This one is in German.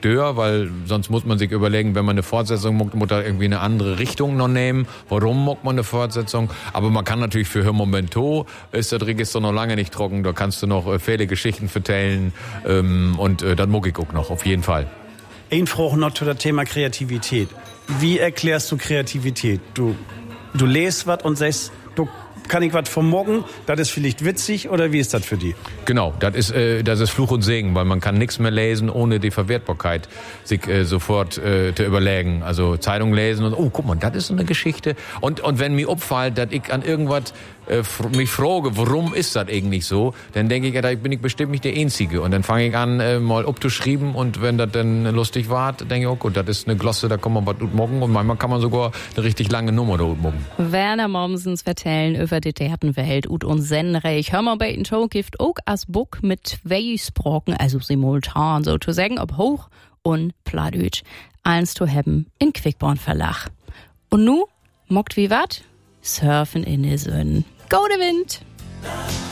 störe, weil sonst muss man sich überlegen, wenn man eine Fortsetzung muckt, muss da irgendwie eine andere Richtung noch nehmen. Warum muckt man eine Fortsetzung? Aber man kann natürlich für Hör Momento ist das Register noch lange nicht trocken. Da kannst du noch viele Geschichten vertellen und dann muck ich auch noch, auf jeden Fall. Ein Frage noch zu dem Thema Kreativität. Wie erklärst du Kreativität? Du lest was und sagst, du kann ich was vom Morgen, das ist vielleicht witzig, oder wie ist das für die? Genau, das ist Fluch und Segen, weil man kann nichts mehr lesen, ohne die Verwertbarkeit sich sofort zu überlegen. Also Zeitung lesen und, oh, guck mal, das ist so eine Geschichte. Und wenn mir auffällt, dass ich an irgendwas mich frage, warum ist das eigentlich so, dann denke ich, ja, da bin ich bestimmt nicht der Einzige. Und dann fange ich an, mal abzuschreiben, und wenn das dann lustig war, denke ich, oh gut, das ist eine Glosse, da kann man was morgen, und manchmal kann man sogar eine richtig lange Nummer da morgen. Werner Mommsens vertellen über die Welt und Senreich. Hör mal bei den Show gibt auch as Book mit Weisprochen, also simultan sozusagen, ob Hoch- und Pladütsch. Eins zu haben in Quickborn Verlag. Und nu, mockt wie wat? Surfen in der Sonne. Go de Wind!